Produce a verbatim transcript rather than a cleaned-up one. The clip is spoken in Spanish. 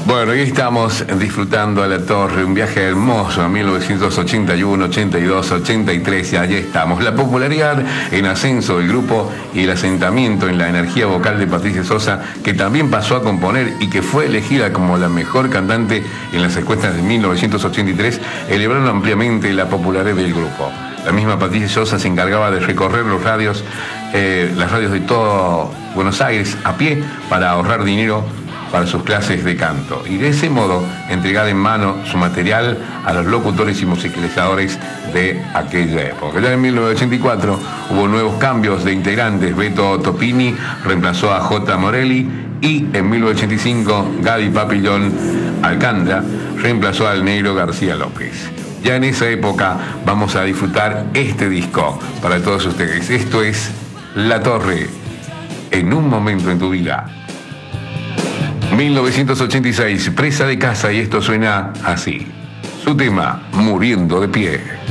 Bueno, y estamos disfrutando a la torre, un viaje hermoso a mil novecientos ochenta y uno, ochenta y dos, ochenta y tres, y allí estamos. La popularidad en ascenso del grupo y el asentamiento en la energía vocal de Patricia Sosa, que también pasó a componer y que fue elegida como la mejor cantante en las encuestas de mil novecientos ochenta y tres, elevaron ampliamente la popularidad del grupo. La misma Patricia Sosa se encargaba de recorrer los radios, eh, las radios de todo Buenos Aires a pie para ahorrar dinero para sus clases de canto, y de ese modo entregar en mano su material a los locutores y musicalizadores de aquella época. Ya en mil novecientos ochenta y cuatro hubo nuevos cambios de integrantes. Beto Topini reemplazó a J. Morelli, y en mil novecientos ochenta y cinco Gaby Papillón Alcántara reemplazó al negro García López. Ya en esa época vamos a disfrutar este disco para todos ustedes. Esto es La Torre, en un momento en tu vida. mil novecientos ochenta y seis, Presa de Casa, y esto suena así. Su tema, Muriendo de Pie.